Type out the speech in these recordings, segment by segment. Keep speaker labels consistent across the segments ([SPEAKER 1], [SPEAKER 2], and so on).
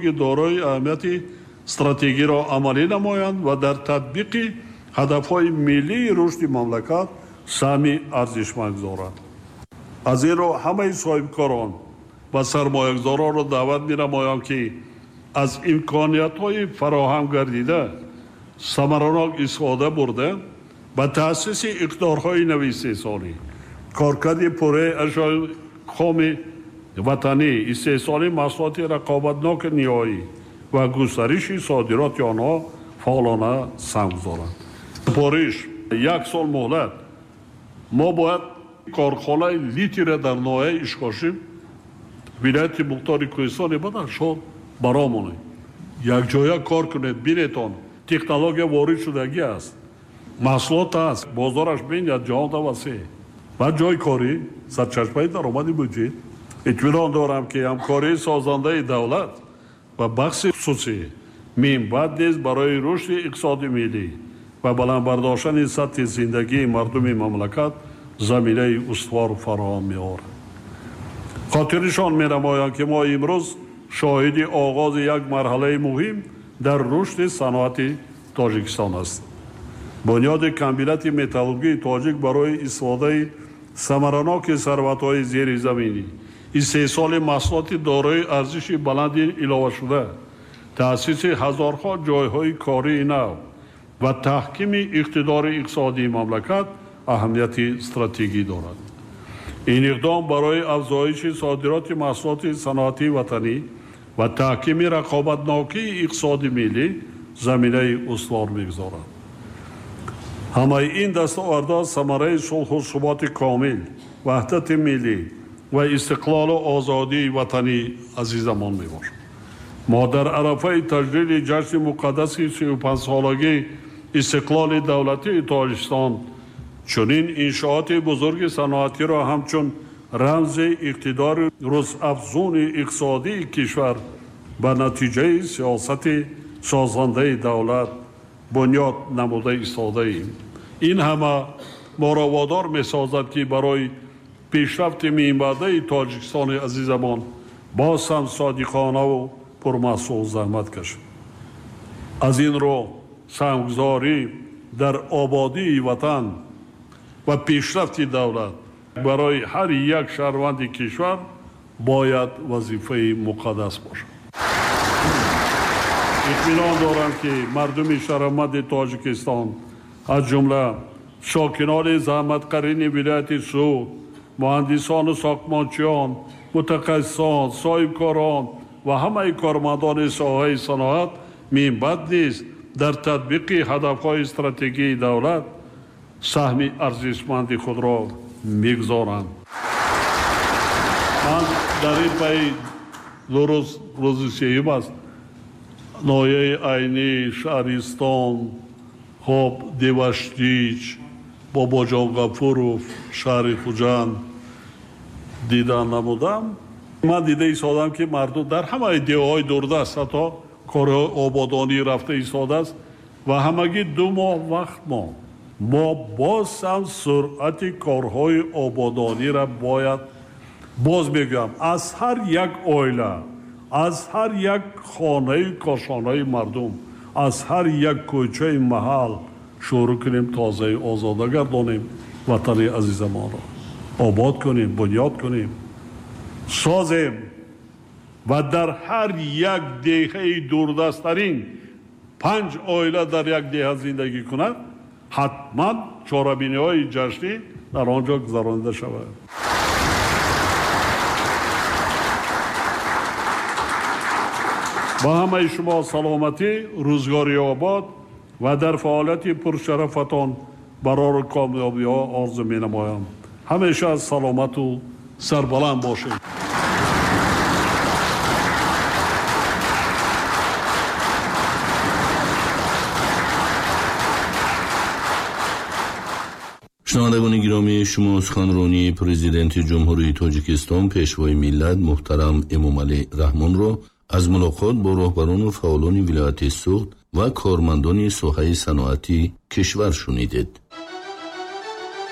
[SPEAKER 1] بزرگ دارای اهمیت استراتژی را عملی نمایند و در تطبیق هدفهای ملی رشد مملکت سهمی ارزشمند گذارند. از این رو همه صاحبکاران و سرمایه‌گذاران را دعوت می‌نمایم که از امکانیت‌های فراهم گردیده ثمرناک استفاده برده و تأسیس اقدارهای نوی استحصالی، کارکرد پوره اشیاء خام وطنی، استحصال محصولات رقابتناک نهایی و گسترش صادرات آنها فعالانه سهم گذارند. پارش یک سال مهلت ما باید کارخانه لیتی را در ناحیه اشکاشیم ولایت مختار کوهستان بدخشان برامونه. یک جای کار کنید بینیتون تکنولوژی وارد شدگی است، محصولات است، بازارش بین جهان تا وسیع و جای کاری سرچشمه درآمدی بودید. اطمینان دارم که همکاری سازنده دولت و بخش خصوصی منبع نیز برای رشد اقتصاد ملی و بلند برداشتن سطح زندگی مردم مملکت زمینه استوار فراهم می‌آورد. خاطرشان می‌نمایند که ما امروز شاهد آغاز یک مرحله مهم در رشد صنعت تاجیکستان است. بنیاد کامبینات متالورژی تاجیک برای استفاده ثمرناک ثروت‌های زیرزمینی، استحصال محصولات دارای ارزش بلند علاوه شده، تأسیس هزارها جایهای کاری نو و تحکیم اقتدار اقتصادی مملکت اهمیت استراتژیکی دارد. این اقدام برای افزایش صادرات محصولات صنعتی وطنی و تحکیم رقابتناکی اقتصاد ملی زمینه استوار می‌گذارد. همه این دستاوردها ثمره صلح و ثبات کامل، وحدت ملی و استقلال و آزادی وطنی عزیزمان می‌باشد. ما در عرفه تجلیل جشن مقدس 35 سالگی استقلال دولتی تاجیکستان چنین انشاءات بزرگ صنعتی را همچون رمز اقتدار روزافزون اقتصادی کشور به نتیجه سیاست سازنده دولت بنیاد نموده ایستاده ایم. این همه ما را وادار می‌سازد که برای پیشرفت منبع تاجیکستان عزیزمان باز هم صادقانه و پرمسئول زحمت کشیم. از این رو سهمگذاری در آبادی وطن و پیشرفت دولت برای هر یک شهروند کشور باید وظیفه مقدس باشد. اطمینان دارم که مردم شهرمند تاجیکستان از جمله ساکنان زحمتکاران ولایت سوق، مهندسان و ساختمانچیان، متخصصان، صاحبکاران و همه کارمندان ساحه صنعت منبع نیز در تطبیق هدف‌های استراتژی دولت سهم ارزشمند خود را می‌گذارند. من در این پای روز سیوم است نایه عینی، شهرستان، خوب دیوشتیچ، بابا جان غفورов، شهر خوجند دیدن نمودم. من دیده ایستادم که مردم در همه دیوهای دوردست حتی کار آبادانی رفته ایستاده است و همگی 2 ماه وقت ما باز هم سرعت کارهای آبادانی را باید باز میگم از هر یک عائله، از هر یک خانه کاشانه مردم، از هر یک کوچه محل شروع کنیم تازه آزاده گردانیم وطن عزیزمان را آباد کنیم، بنیاد کنیم، سازیم و در هر یک دهه دوردستترین 5 عائله در یک دهه زندگی کند حتما چهاربینی های جشنی در آنجا گذرانده شود. با همه شما سلامتی، روزگاری آباد و در فعالیت پرشرفتان برای کامیابی ها آرزو می نمایم. همیشه سلامت و سربلند باشید.
[SPEAKER 2] شنوندگان گرامی، شما سخنرانی پرزیدنت جمهوری تاجیکستان پیشوای ملت محترم امامعلی رحمان را از ملاقات با راهبران و فعالان ولایت سوخت و کارمندان ساحه صنعتی کشور شنیدید.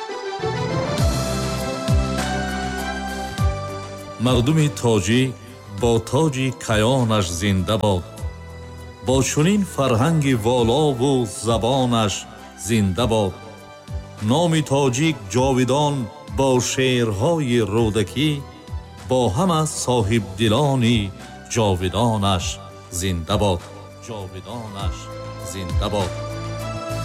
[SPEAKER 3] مردم تاجیک با تاج کیانش زنده باد. با چنین فرهنگ والا و زبانش زنده باد. نام تاجیک جاودان با شعرهای رودکی، با همه صاحب دلانی جاودانش زنده باد. جاودانش زنده باد.